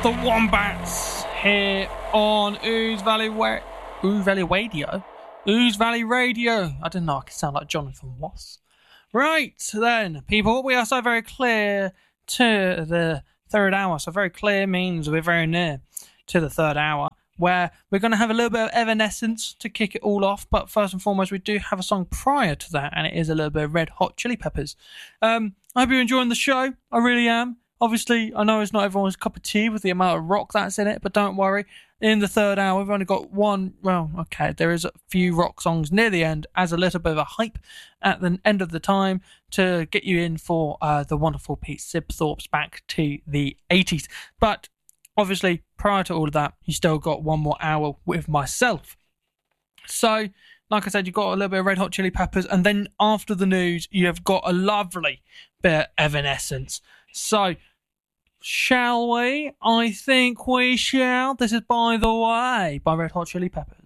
the Wombats here on Ooze Valley Radio. Ooze Valley Radio. I didn't know I could sound like Jonathan Wass. Right then, people, we are so very clear to the third hour. So very clear means we're very near to the third hour, where we're going to have a little bit of Evanescence to kick it all off. But first and foremost, we do have a song prior to that, and it is a little bit of Red Hot Chili Peppers. I hope you're enjoying the show. I really am. Obviously, I know it's not everyone's cup of tea with the amount of rock that's in it, but don't worry. In the third hour, we've only got one. Well, okay, there is a few rock songs near the end as a little bit of a hype at the end of the time to get you in for the wonderful Pete Sibthorpe's back to the 80s. But obviously, prior to all of that, you still got one more hour with myself. So, like I said, you've got a little bit of Red Hot Chili Peppers, and then after the news, you have got a lovely bit of Evanescence. So, shall we? I think we shall. This is By the Way by Red Hot Chili Peppers.